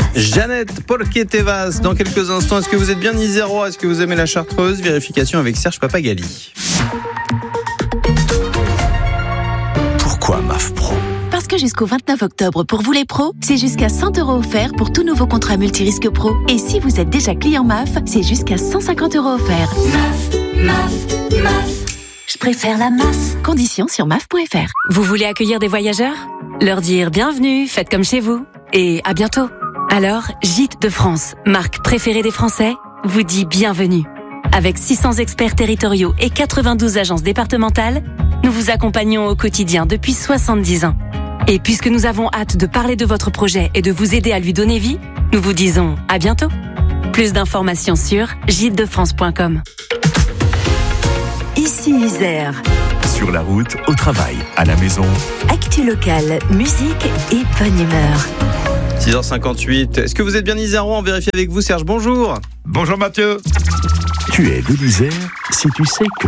Jeannette Polquet-Tevas, dans quelques instants. Est-ce que vous êtes bien isérois? Est-ce que vous aimez la Chartreuse? Vérification avec Serge Papagali. Pourquoi MAF Pro? Parce que jusqu'au 29 octobre, pour vous les pros, c'est jusqu'à 100 € offerts pour tout nouveau contrat multirisque pro. Et si vous êtes déjà client MAF, c'est jusqu'à 150 € offerts. MAF. Je préfère la MAF. Conditions sur MAF.fr. Vous voulez accueillir des voyageurs? Leur dire bienvenue, faites comme chez vous. Et à bientôt. Alors, Gîtes de France, marque préférée des Français, vous dit bienvenue. Avec 600 experts territoriaux et 92 agences départementales, nous vous accompagnons au quotidien depuis 70 ans. Et puisque nous avons hâte de parler de votre projet et de vous aider à lui donner vie, nous vous disons à bientôt. Plus d'informations sur gîtesdefrance.com. Ici Isère. Sur la route, au travail, à la maison. Actu locale, musique et bonne humeur. 6h58. Est-ce que vous êtes bien isérois? On vérifie avec vous, Serge. Bonjour. Bonjour Mathieu. Tu es de l'Isère si tu sais que...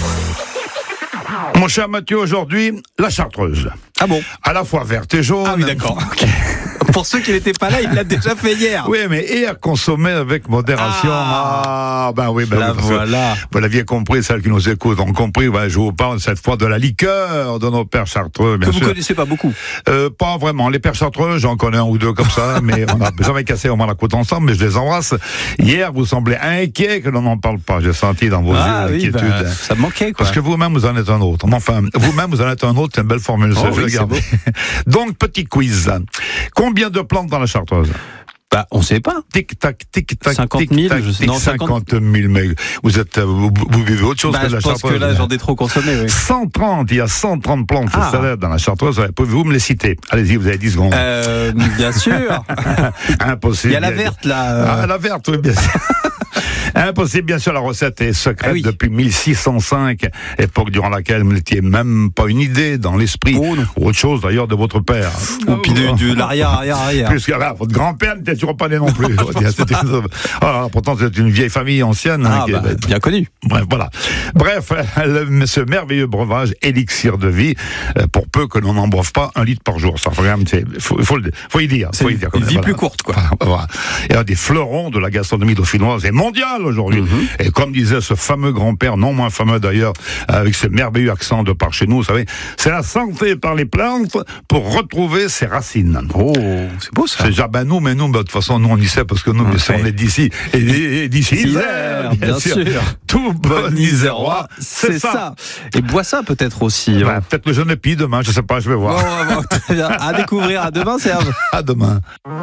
Mon cher Mathieu, aujourd'hui, la Chartreuse. Ah bon? À la fois verte et jaune. Ah oui, d'accord. Okay. Pour ceux qui n'étaient pas là, il l'a déjà fait hier. Oui, mais et à consommer avec modération. Voilà. Vous l'aviez compris, celles qui nous écoutent ont compris. Je vous parle cette fois de la liqueur de nos pères chartreux, bien sûr. Que vous connaissez pas beaucoup. Pas vraiment. Les pères chartreux, j'en connais un ou deux comme ça, mais on n'a jamais cassé au moins la côte ensemble, mais je les embrasse. Hier, vous semblez inquiet que l'on n'en parle pas. J'ai senti dans vos yeux l'inquiétude. Ça me manquait, quoi. Parce que vous-même, vous en êtes un autre. Enfin, vous-même, vous en êtes un autre, c'est une belle formule. Donc, petit quiz. Combien de plantes dans la Chartreuse? On sait pas. Tic-tac, tic-tac, 50 000, tic-tac, non, 50 000, mais vous vivez autre chose que de la Chartreuse. Je pense que là, j'en ai trop consommé, oui. 130, il y a 130 plantes célèbres dans la Chartreuse. Pouvez-vous me les citer? Allez-y, vous avez 10 secondes. Bien sûr. Impossible. Il y a la verte, là. La verte, oui, bien sûr. Impossible, bien sûr, la recette est secrète depuis 1605, époque durant laquelle vous n'étiez même pas une idée dans l'esprit, ou autre chose d'ailleurs de votre père. Ou puis de l'arrière. Puisque votre grand-père n'était toujours pas né non plus. Pourtant, c'est une vieille famille ancienne. Bien connue. Bref, ce merveilleux breuvage, élixir de vie, pour peu que l'on n'en boive pas 1 litre par jour. Ça, faut y dire. C'est une vie plus courte, quoi. Il y a des fleurons de la gastronomie dauphinoise et mondiale aujourd'hui. Et comme disait ce fameux grand-père, non moins fameux d'ailleurs, avec ce merveilleux accent de par chez nous, vous savez, c'est la santé par les plantes pour retrouver ses racines. Oh, c'est beau ça. C'est déjà, nous, de toute façon, nous on y sait parce que nous, on est d'ici. Et d'ici, Isère, bien sûr. Tout bon isérois, c'est ça. Et bois ça peut-être aussi. Peut-être le jeune épi demain, je sais pas, je vais voir. Très bien. À découvrir. À demain, Serge. À demain.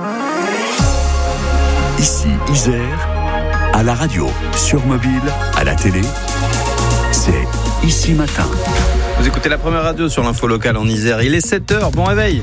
Ici Isère, à la radio, sur mobile, à la télé, c'est Ici Matin. Vous écoutez la première radio sur l'info locale en Isère. Il est 7h, bon réveil.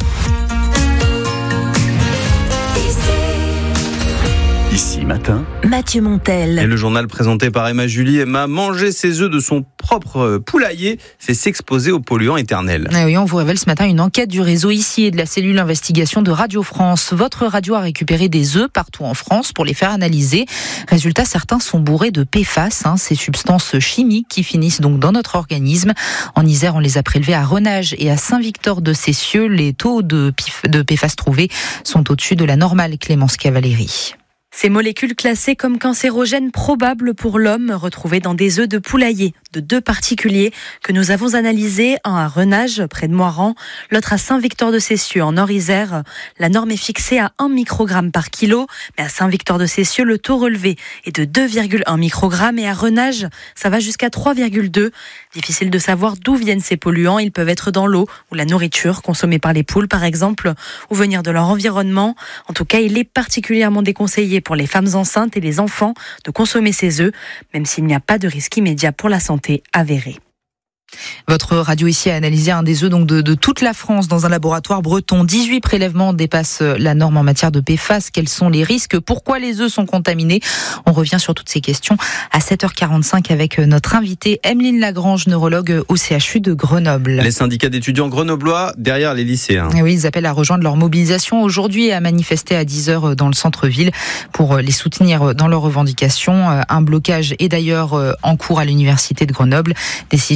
Ici Matin, Mathieu Montel. Et le journal présenté par Emma Julie. Emma, manger ses œufs de son propre poulailler, c'est s'exposer aux polluants éternels. Oui, on vous révèle ce matin une enquête du réseau Ici et de la cellule investigation de Radio France. Votre radio a récupéré des œufs partout en France pour les faire analyser. Résultat, certains sont bourrés de PFAS, ces substances chimiques qui finissent donc dans notre organisme. En Isère, on les a prélevés à Renage et à Saint-Victor-de-Cessieux. Les taux de PFAS trouvés sont au-dessus de la normale, Clémence Cavalieri. Ces molécules classées comme cancérogènes probables pour l'homme retrouvées dans des œufs de poulailler de 2 particuliers que nous avons analysés, un à Renage, près de Moiran, l'autre à Saint-Victor-de-Cessieux, en Nord-Isère. La norme est fixée à 1 microgramme par kilo, mais à Saint-Victor-de-Cessieux, le taux relevé est de 2,1 microgrammes et à Renage, ça va jusqu'à 3,2. Difficile de savoir d'où viennent ces polluants. Ils peuvent être dans l'eau ou la nourriture consommée par les poules, par exemple, ou venir de leur environnement. En tout cas, il est particulièrement déconseillé pour les femmes enceintes et les enfants de consommer ces œufs, même s'il n'y a pas de risque immédiat pour la santé avéré. Votre radio ici a analysé un des œufs donc de toute la France dans un laboratoire breton. 18 prélèvements dépassent la norme en matière de PFAS. Quels sont les risques? Pourquoi les œufs sont contaminés? On revient sur toutes ces questions à 7h45 avec notre invitée Emeline Lagrange, neurologue au CHU de Grenoble. Les syndicats d'étudiants grenoblois derrière les lycéens. Et oui, ils appellent à rejoindre leur mobilisation aujourd'hui et à manifester à 10h dans le centre-ville pour les soutenir dans leurs revendications. Un blocage est d'ailleurs en cours à l'université de Grenoble. Décision prise lors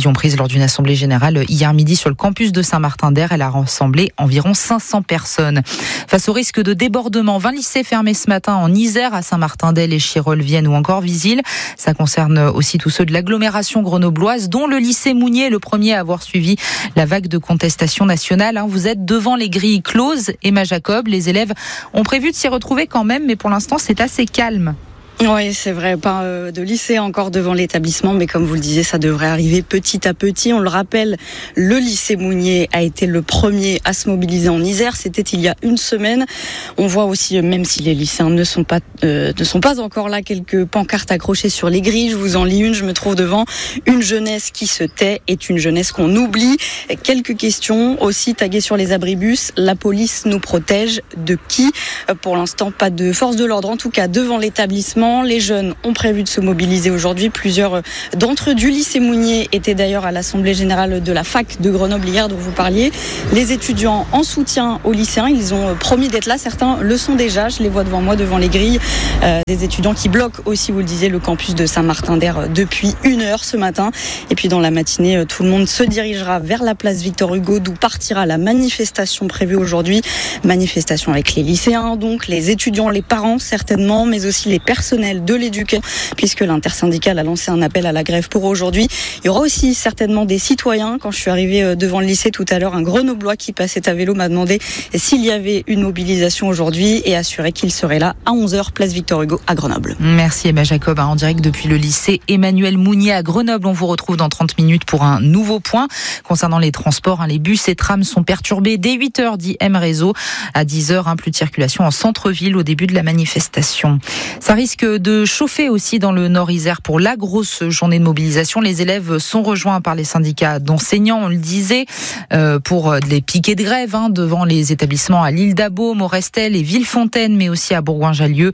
lors d'une assemblée générale hier midi sur le campus de Saint-Martin-d'Air. Elle a rassemblé environ 500 personnes. Face au risque de débordement, 20 lycées fermés ce matin en Isère, à Saint-Martin-d'Air, Échirolles, Vienne ou encore Visil. Ça concerne aussi tous ceux de l'agglomération grenobloise, dont le lycée Mounier, le premier à avoir suivi la vague de contestation nationale. Vous êtes devant les grilles closes, Emma Jacob. Les élèves ont prévu de s'y retrouver quand même, mais pour l'instant, c'est assez calme. Oui, c'est vrai, pas de lycée encore devant l'établissement, mais comme vous le disiez, ça devrait arriver petit à petit. On le rappelle, le lycée Mounier a été le premier à se mobiliser en Isère. C'était il y a une semaine. On voit aussi, même si les lycéens ne sont pas encore là, quelques pancartes accrochées sur les grilles. Je vous en lis une, je me trouve devant. Une jeunesse qui se tait est une jeunesse qu'on oublie. Quelques questions aussi taguées sur les abribus. La police nous protège de qui ? Pour l'instant, pas de force de l'ordre, en tout cas devant l'établissement. Les jeunes ont prévu de se mobiliser aujourd'hui. Plusieurs d'entre eux du lycée Mounier étaient d'ailleurs à l'Assemblée générale de la fac de Grenoble hier dont vous parliez. Les étudiants en soutien aux lycéens, ils ont promis d'être là. Certains le sont déjà. Je les vois devant moi, devant les grilles. Des étudiants qui bloquent aussi, vous le disiez, le campus de Saint-Martin-d'Air depuis 1h ce matin. Et puis dans la matinée, tout le monde se dirigera vers la place Victor Hugo d'où partira la manifestation prévue aujourd'hui. Manifestation avec les lycéens, donc les étudiants, les parents certainement, mais aussi les personnels de l'éducation, puisque l'intersyndicale a lancé un appel à la grève pour aujourd'hui. Il y aura aussi certainement des citoyens. Quand je suis arrivée devant le lycée tout à l'heure, un Grenoblois qui passait à vélo m'a demandé s'il y avait une mobilisation aujourd'hui et assuré qu'il serait là à 11h, place Victor Hugo à Grenoble. Merci Emma Jacob, en direct depuis le lycée Emmanuel Mounier à Grenoble. On vous retrouve dans 30 minutes pour un nouveau point. Concernant les transports, les bus et trams sont perturbés dès 8h, dit M Réseau. À 10h, plus de circulation en centre-ville au début de la manifestation. Ça risque de chauffer aussi dans le Nord-Isère pour la grosse journée de mobilisation. Les élèves sont rejoints par les syndicats d'enseignants, on le disait, pour les piquets de grève devant les établissements à l'île d'Abo, Morestel et Villefontaine, mais aussi à Bourgoin-Jallieu,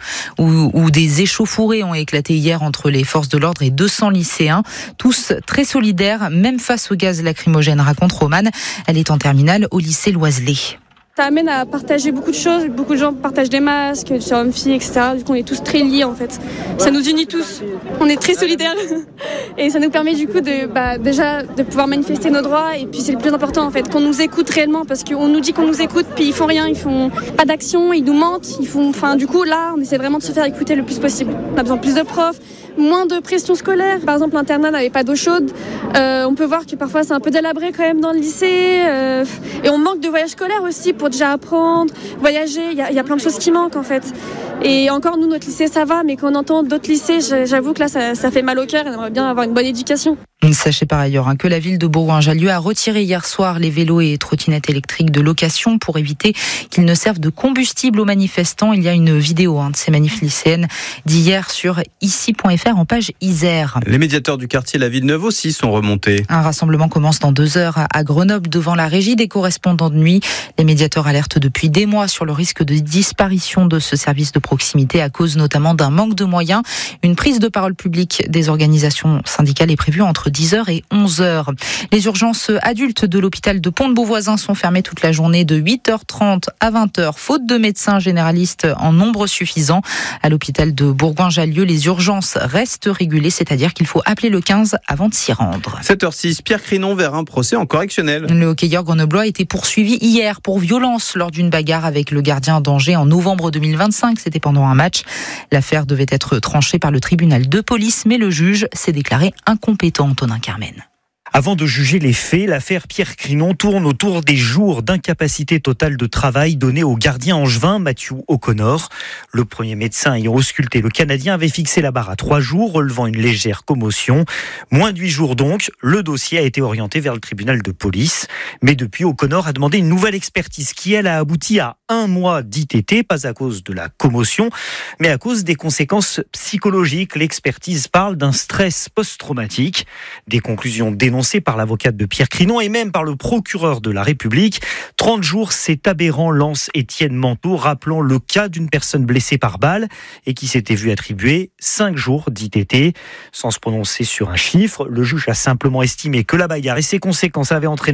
où des échauffourées ont éclaté hier entre les forces de l'ordre et 200 lycéens. Tous très solidaires, même face au gaz lacrymogène, raconte Romane. Elle est en terminale au lycée Loiselet. Ça amène à partager beaucoup de choses. Beaucoup de gens partagent des masques, sur hommes-filles, etc. Du coup, on est tous très liés, en fait. Ça nous unit tous. On est très solidaires. Et ça nous permet, du coup, déjà, de pouvoir manifester nos droits. Et puis, c'est le plus important, en fait, qu'on nous écoute réellement. Parce qu'on nous dit qu'on nous écoute, puis ils font rien. Ils font pas d'action, ils nous mentent. Du coup, là, on essaie vraiment de se faire écouter le plus possible. On a besoin de plus de profs, moins de pression scolaire. Par exemple, l'internat n'avait pas d'eau chaude. On peut voir que parfois, c'est un peu délabré quand même dans le lycée. Et on manque de voyages scolaires aussi pour déjà apprendre, voyager. Il y a plein de choses qui manquent en fait. Et encore, nous, notre lycée, ça va, mais quand on entend d'autres lycées, j'avoue que là, ça fait mal au cœur et on aimerait bien avoir une bonne éducation. Sachez par ailleurs que la ville de Bourgoin-Jallieu a retiré hier soir les vélos et trottinettes électriques de location pour éviter qu'ils ne servent de combustible aux manifestants. Il y a une vidéo de ces manifs lycéennes d'hier sur ici.fr en page Isère. Les médiateurs du quartier La Villeneuve aussi sont remontés. Un rassemblement commence dans 2 heures à Grenoble devant la régie des correspondants de nuit. Les médiateurs alertent depuis des mois sur le risque de disparition de ce service de proximité à cause notamment d'un manque de moyens. Une prise de parole publique des organisations syndicales est prévue entre 10h et 11h. Les urgences adultes de l'hôpital de Pont-de-Beauvoisin sont fermées toute la journée de 8h30 à 20h, faute de médecins généralistes en nombre suffisant. À l'hôpital de Bourgoin-Jallieu, les urgences restent régulées, c'est-à-dire qu'il faut appeler le 15 avant de s'y rendre. 7h06, Pierre Crinon vers un procès en correctionnel. Le hockeyeur grenoblois a été poursuivi hier pour violence lors d'une bagarre avec le gardien d'Angers en novembre 2025. C'était pendant un match. L'affaire devait être tranchée par le tribunal de police, mais le juge s'est déclaré incompétent. Antonin Carmen. Avant de juger les faits, l'affaire Pierre Crinon tourne autour des jours d'incapacité totale de travail donnés au gardien angevin Matthew O'Connor. Le premier médecin ayant ausculté le Canadien avait fixé la barre à 3 jours, relevant une légère commotion. Moins de 8 jours donc, le dossier a été orienté vers le tribunal de police. Mais depuis, O'Connor a demandé une nouvelle expertise qui, elle, a abouti à 1 mois d'ITT, pas à cause de la commotion, mais à cause des conséquences psychologiques. L'expertise parle d'un stress post-traumatique. Des conclusions dénoncées par l'avocate de Pierre Crinon et même par le procureur de la République. 30 jours, c'est aberrant, lance Étienne Manteau, rappelant le cas d'une personne blessée par balle et qui s'était vue attribuer 5 jours d'ITT. Sans se prononcer sur un chiffre, le juge a simplement estimé que la bagarre et ses conséquences avaient entraîné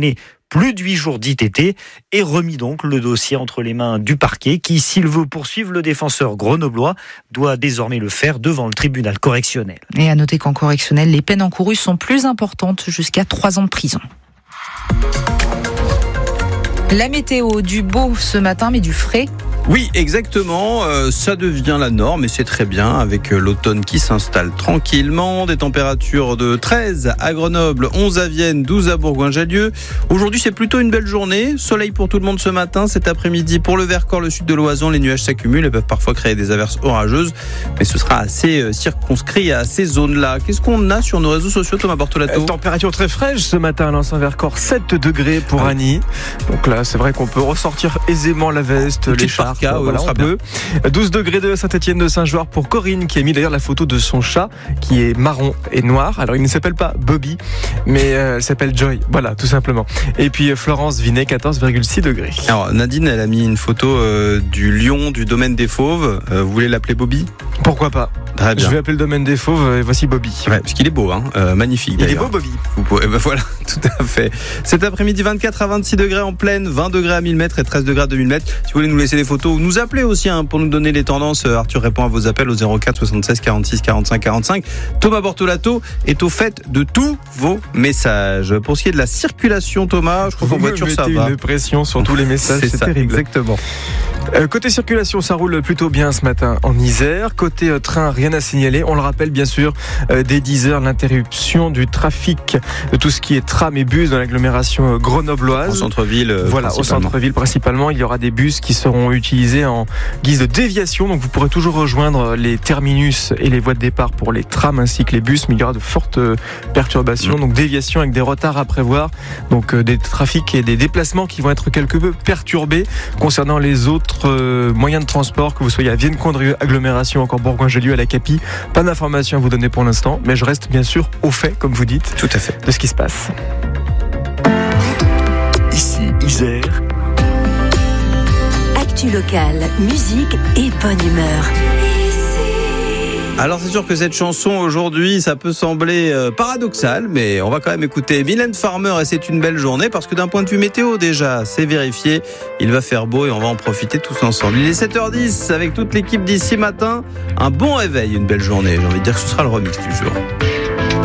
plus de 8 jours d'ITT et remis donc le dossier entre les mains du parquet qui, s'il veut poursuivre le défenseur grenoblois, doit désormais le faire devant le tribunal correctionnel. Et à noter qu'en correctionnel, les peines encourues sont plus importantes, jusqu'à 3 ans de prison. La météo, du beau ce matin, mais du frais. Oui, exactement. Ça devient la norme et c'est très bien avec l'automne qui s'installe tranquillement. Des températures de 13 à Grenoble, 11 à Vienne, 12 à Bourgoin-Jallieu. Aujourd'hui, c'est plutôt une belle journée. Soleil pour tout le monde ce matin. Cet après-midi, pour le Vercors, le sud de l'Oison, les nuages s'accumulent et peuvent parfois créer des averses orageuses. Mais ce sera assez circonscrit à ces zones-là. Qu'est-ce qu'on a sur nos réseaux sociaux, Thomas Bortolato ? Température très fraîche ce matin à l'Anse-Vercors, 7 degrés pour Annie. Donc là, c'est vrai qu'on peut ressortir aisément la veste, les charpes. Voilà, on peut. 12 degrés de Saint-Étienne de Saint-Joire pour Corinne, qui a mis d'ailleurs la photo de son chat qui est marron et noir. Alors il ne s'appelle pas Bobby, mais elle s'appelle Joy. Voilà, tout simplement. Et puis Florence Vinet, 14,6 degrés. Alors Nadine, elle a mis une photo du lion du domaine des Fauves. Vous voulez l'appeler Bobby ? Pourquoi pas ? Très bien. Je vais appeler le domaine des Fauves et voici Bobby. Ouais, parce qu'il est beau, magnifique. Il est beau, Bobby. Voilà, tout à fait. Cet après-midi, 24 à 26 degrés en plaine, 20 degrés à 1000 mètres et 13 degrés à 2000 mètres. Si vous voulez nous laisser des photos ou nous appeler aussi pour nous donner les tendances, Arthur répond à vos appels au 04 76 46 45 45. Thomas Bortolato est au fait de tous vos messages. Pour ce qui est de la circulation, Thomas, je crois qu'en voiture ça va. Une pression sur tous les messages, c'est terrible. Exactement. Côté circulation, ça roule plutôt bien ce matin en Isère. Côté train, rien à signaler. On le rappelle bien sûr, dès 10h, l'interruption du trafic de tout ce qui est tram et bus dans l'agglomération grenobloise. Au centre-ville. Voilà, au centre-ville principalement. Il y aura des bus qui seront utilisés en guise de déviation. Donc vous pourrez toujours rejoindre les terminus et les voies de départ pour les trams ainsi que les bus. Mais il y aura de fortes perturbations. Donc déviation avec des retards à prévoir. Donc des trafics et des déplacements qui vont être quelque peu perturbés. Concernant les autres moyens de transport, que vous soyez à Vienne-Condrieu, agglomération, encore Bourgoin-Jallieu, à la Capi, pas d'informations à vous donner pour l'instant, mais je reste bien sûr au fait, comme vous dites, tout à fait, de ce qui se passe. Ici, Isère. Actu locale, musique et bonne humeur. Alors c'est sûr que cette chanson aujourd'hui, ça peut sembler paradoxal, mais on va quand même écouter Mylène Farmer et c'est une belle journée parce que d'un point de vue météo déjà, c'est vérifié, il va faire beau et on va en profiter tous ensemble. Il est 7h10 avec toute l'équipe d'ici matin, un bon réveil, une belle journée, j'ai envie de dire que ce sera le remix du jour.